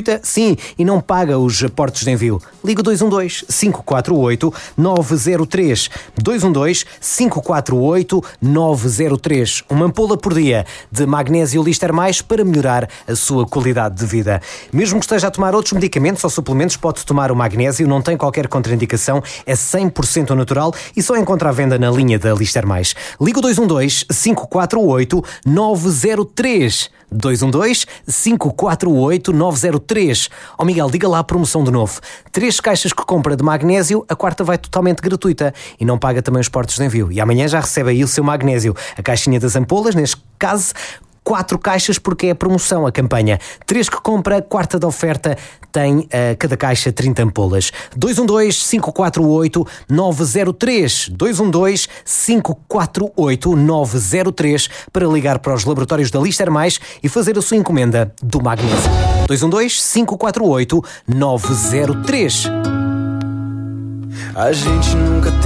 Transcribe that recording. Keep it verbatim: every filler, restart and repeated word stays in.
gratuita, sim, e não paga os portos de envio. Liga dois um dois, cinco quatro oito, nove zero três. dois um dois, cinco quatro oito, nove zero três. Uma ampola por dia de magnésio Lister Mais para melhorar a sua qualidade de vida. Mesmo que esteja a tomar outros medicamentos ou suplementos, pode tomar o magnésio, não tem qualquer contraindicação, é cem por cento natural e só encontra à venda na linha da Lister Mais. Liga dois um dois, cinco quatro oito, nove zero três. dois um dois, cinco quatro oito, nove zero três. Ó Miguel, diga lá a promoção de novo. Três caixas que compra de magnésio, a quarta vai totalmente gratuita e não paga também os portos de envio. E amanhã já recebe aí o seu magnésio. A caixinha das ampolas, neste caso, quatro caixas porque é a promoção, a campanha. Três que compra, quarta da oferta, tem uh, cada caixa trinta ampolas. dois um dois, cinco quatro oito, nove zero três. dois um dois, cinco quatro oito, nove zero três para ligar para os laboratórios da Lister Mais e fazer a sua encomenda do magnésio. dois um dois, cinco quatro oito, nove zero três. A gente nunca